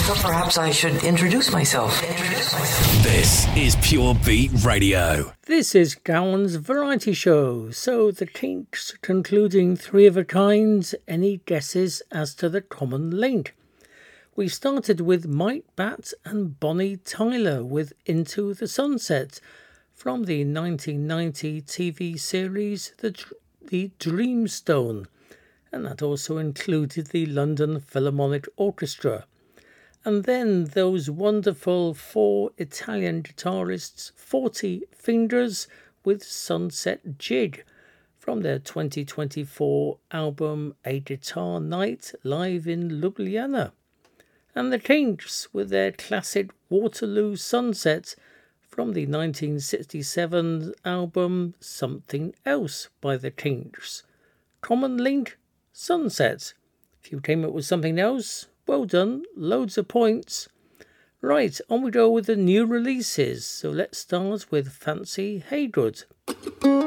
So perhaps I should introduce myself. This is Pure Beat Radio. This is Gowan's Variety Show. So the Kinks concluding Three of a Kind. Any guesses as to the common link? We started with Mike Batt and Bonnie Tyler with Into the Sunset from the 1990 TV series The Dreamstone, and that also included the London Philharmonic Orchestra. And then those wonderful four Italian guitarists, 40 Fingers with Sunset Jig from their 2024 album A Guitar Night Live in Ljubljana. And the Kinks with their classic Waterloo Sunset from the 1967 album Something Else by the Kinks. Common link, Sunset. If you came up with something else, well done, loads of points. Right, on we go with the new releases. So let's start with Fancy Haygood.